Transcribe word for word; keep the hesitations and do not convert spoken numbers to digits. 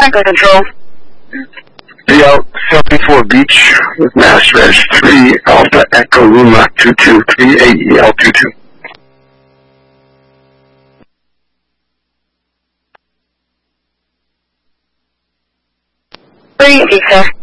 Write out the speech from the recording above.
Franklin Control. Route seventy-four Beach with Mass Res three Alpha Echo Lima two two three eight E L two two. Three, sir.